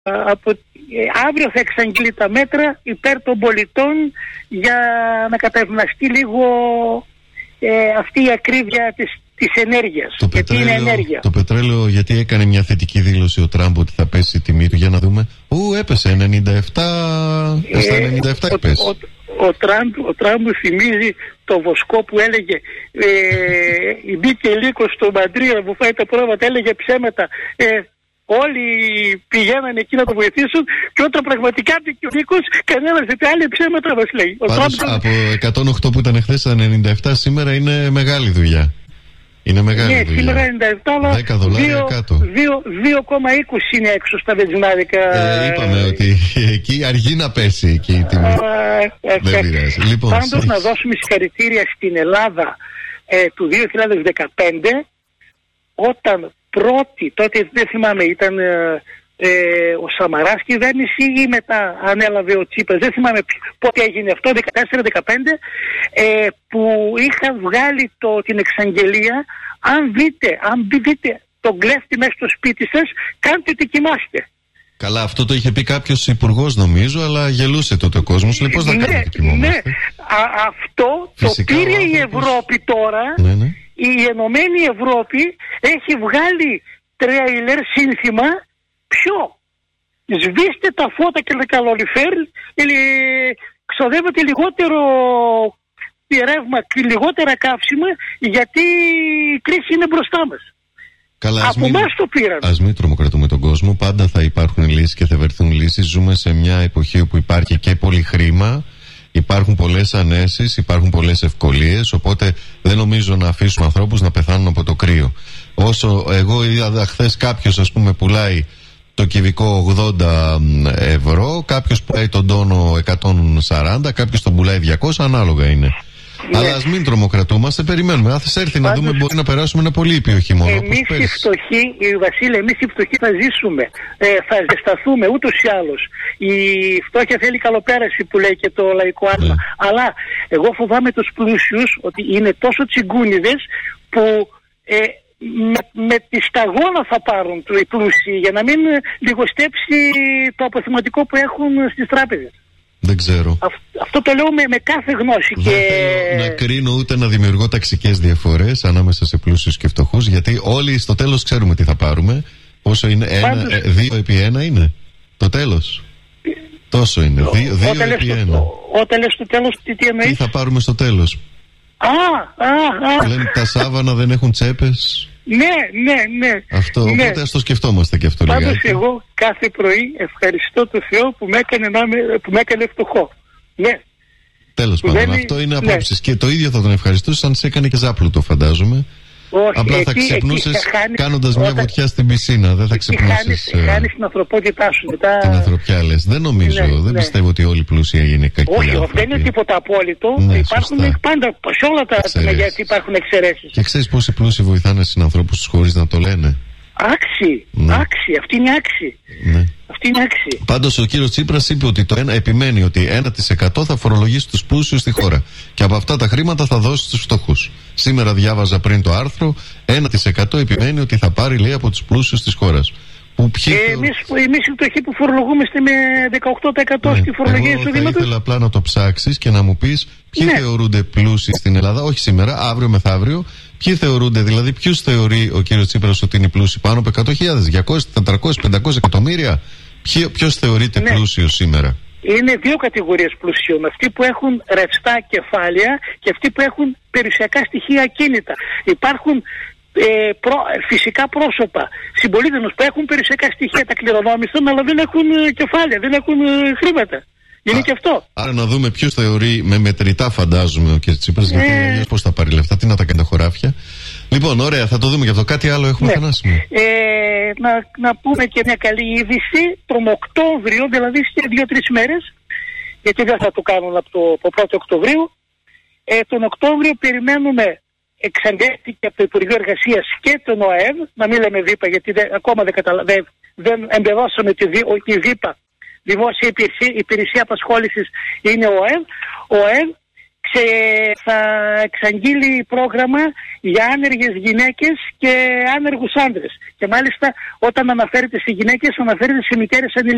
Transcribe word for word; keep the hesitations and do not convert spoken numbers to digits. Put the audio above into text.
από, ε, αύριο θα εξαγγείλει τα μέτρα υπέρ των πολιτών για να καταευναστεί λίγο ε, αυτή η ακρίβεια της, της ενέργειας. Το γιατί πετρέλαιο, είναι ενέργεια. Το πετρέλαιο, γιατί έκανε μια θετική δήλωση ο Τραμπ ότι θα πέσει η τιμή του, για να δούμε. Ού, έπεσε ενενήντα επτά, ε, στα ενενήντα επτά ο, έπεσε. Ο, ο, ο, Τραμπ, ο Τραμπ μου θυμίζει το βοσκό που έλεγε ε, μπήκε λίγο στο Μαντρί που φάει τα πρόβατα, έλεγε ψέματα. Ε, Όλοι πηγαίνανε εκεί να το βοηθήσουν και όταν πραγματικά μπήκε ο Νίκος, κανένας δεν άλλη ψέματα μας λέει. Ο Πάντως, Τραμπ... από εκατόν οκτώ που ήταν χθες στα ενενήντα επτά, σήμερα είναι μεγάλη δουλειά. Είναι μεγάλη ναι, δουλειά. σήμερα ενενήντα επτά, αλλά δέκα δολάρια κάτω. δύο κόμμα είκοσι είναι έξω στα βενζινάδικα. Ε, είπαμε ότι εκεί αργεί να πέσει εκεί η τιμή. Ε, δεν πειράζει. Λοιπόν, πάντως να δώσουμε συγχαρητήρια στην Ελλάδα ε, του δύο χιλιάδες δεκαπέντε, όταν πρώτη, τότε δεν θυμάμαι, ήταν ε, ε, ο Σαμαράς κυβέρνηση ή μετά ανέλαβε ο Τσίπρας, δεν θυμάμαι πότε έγινε αυτό, δεκατέσσερα δεκαπέντε, ε, που είχα βγάλει το, την εξαγγελία, αν δείτε, αν δείτε τον κλέφτη μέσα στο σπίτι σας, κάντε ότι κοιμάστε. Καλά, αυτό το είχε πει κάποιος υπουργός νομίζω, αλλά γελούσε τότε ο κόσμος. Λέει, πώς να ναι, κάνουμε κοιμόμαστε. Ναι, Α, αυτό φυσικά, το πήρε η Ευρώπη τώρα. Ναι, ναι. Η Ενωμένη Ευρώπη έχει βγάλει τρέιλερ σύνθημα. Ποιο? Σβήστε τα φώτα και τα καλοριφέρ, ξοδεύετε λιγότερο ρεύμα και λιγότερα καύσιμα, γιατί η κρίση είναι μπροστά μας. Καλά, από μην, εμάς το πήραν. Ας μην τρομοκρατούμε τον κόσμο. Πάντα θα υπάρχουν λύσεις και θα βρεθούν λύσεις. Ζούμε σε μια εποχή όπου υπάρχει και πολύ χρήμα, υπάρχουν πολλές ανέσεις, υπάρχουν πολλές ευκολίες. Οπότε δεν νομίζω να αφήσουμε ανθρώπους να πεθάνουν από το κρύο. Όσο εγώ είδα χθες κάποιος, ας πούμε, πουλάει το κυβικό ογδόντα ευρώ, κάποιος πουλάει τον τόνο εκατόν σαράντα, κάποιος τον πουλάει διακόσια, ανάλογα είναι. Ναι. Αλλά ας μην τρομοκρατούμαστε, περιμένουμε. Αν θες έρθει Πάντως, να δούμε, μπορεί να περάσουμε ένα πολύ ήπιο χειμώνα. Εμείς οι φτωχοί, Βασίλη, εμείς οι φτωχοί θα ζήσουμε, ε, θα ζεσταθούμε ούτως ή άλλως. Η φτώχεια θέλει καλοπέραση που λέει και το λαϊκό άρμα. Ναι. Αλλά εγώ φοβάμαι τους πλούσιους ότι είναι τόσο τσιγκούνιδες που ε, με, με τη σταγόνα θα πάρουν οι πλούσιοι για να μην λιγοστέψει το αποθεματικό που έχουν στις τράπεζες. Δεν ξέρω. Α, αυτό το λέω με, με κάθε γνώση. Δεν και... θέλω να κρίνω ούτε να δημιουργώ ταξικές διαφορές ανάμεσα σε πλούσιους και φτωχούς, γιατί όλοι στο τέλος ξέρουμε τι θα πάρουμε. Πόσο είναι, ένα, Πάντως... ε, δύο επί ένα είναι το τέλος. Τόσο είναι, δύο, δύο όταν επί λες ένα. Το, όταν λες το τέλος, τι, τι εννοείς? Τι θα πάρουμε στο τέλος? Α, α, α. Λένε τα σάβανα δεν έχουν τσέπες. Ναι, ναι, ναι. Αυτό, ναι. Οπότε ας το σκεφτόμαστε και αυτό λιγάκι. Πάντως εγώ κάθε πρωί ευχαριστώ τον Θεό που με έκανε, να με, που με έκανε φτωχό. Ναι. Τέλος πάντων, δεν... αυτό είναι απόψεις. Ναι. Και το ίδιο θα τον ευχαριστούσα αν σε έκανε και ζάπλουτο, φαντάζομαι. Όχι, απλά εκεί, θα ξυπνούσες κάνοντας όταν... μια βουτιά στην πισίνα. Δεν θα ξυπνούσες. Χάνεις, ε... χάνεις την ανθρωπότητά σου. Μετά... Την ανθρωπιά λες. Δεν νομίζω. Ναι, δεν ναι. πιστεύω ότι όλοι οι πλούσιοι είναι κακοί. Όχι, άνθρωποι. Δεν είναι τίποτα απόλυτο. Ναι, υπάρχουν σωστά. πάντα σε όλα τα μεγέθη υπάρχουν εξαιρέσεις. Και ξέρεις πόσοι πλούσιοι βοηθάνε συνανθρώπους τους χωρίς να το λένε? Άξιοι. Ναι. Άξιοι. Αυτή είναι άξιοι. Ναι. Αυτή είναι άξιοι. Πάντως ο κύριος Τσίπρας είπε ότι το ένα, επιμένει ότι ένα τοις εκατό θα φορολογήσει τους πλούσιους στη χώρα. Και από αυτά τα χρήματα θα δώσει στους φτωχούς. Σήμερα διάβαζα πριν το άρθρο, ένα τοις εκατό επιμένει ότι θα πάρει, λέει, από τους πλούσιους της χώρας. Που ποιοι... ε, εμείς, εμείς οι φτωχοί που φορολογούμαστε με δεκαοκτώ τοις εκατό ναι. στη φορολογία εισοδήματος. Εγώ θα ήθελα απλά να το ψάξεις και να μου πεις ποιοι ναι. θεωρούνται πλούσιοι στην Ελλάδα, όχι σήμερα, αύριο μεθαύριο. Ποιοι θεωρούνται, δηλαδή, ποιους θεωρεί ο κύριος Τσίπρας ότι είναι πλούσιοι? Πάνω από εκατό χιλιάδες, διακόσια, τετρακόσια, πεντακόσια εκατομμύρια. Ποιος θεωρείται ναι. πλούσιος σήμερα? Είναι δύο κατηγορίες πλουσίων. Αυτοί που έχουν ρευστά κεφάλαια και αυτοί που έχουν περιουσιακά στοιχεία ακίνητα. Υπάρχουν ε, προ, φυσικά πρόσωπα, συμπολίτες μας που έχουν περιουσιακά στοιχεία, τα κληρονόμησαν, αλλά δεν έχουν ε, κεφάλαια, δεν έχουν ε, χρήματα. Είναι Α, και αυτό. Άρα να δούμε ποιος θεωρεί με μετρητά, φαντάζομαι, ο κ. Τσίπρας, ε... γιατί αλλιώς πώς θα πάρει λεφτά, τι να τα κάνει τα χωράφια. Λοιπόν, ωραία, θα το δούμε και αυτό. Κάτι άλλο έχουμε ναι. θανάσιμο. Ε, να, να πούμε και μια καλή είδηση. Τον Οκτώβριο, δηλαδή σε δύο-τρεις μέρες, γιατί δεν θα το κάνουν από το, το πρώτο Οκτωβρίου, ε, τον Οκτώβριο περιμένουμε, εξαγγέλθηκε από το Υπουργείο Εργασίας και τον ΟΑΕΒ, να μην λέμε ΔΥΠΑ, γιατί δεν, ακόμα δεν, καταλα... δεν, δεν εμπεδώσαμε τη, τη ΔΥΠΑ. Δημόσια υπηρεσία, υπηρεσία απασχόλησης είναι ο ΟΑΕΒ. Ο ΟΑΕΒ ξε, θα εξαγγείλει πρόγραμμα για άνεργες γυναίκες και άνεργους άντρες. Και μάλιστα όταν αναφέρεται σε γυναίκες αναφέρεται σε μητέρες ανηλίκες.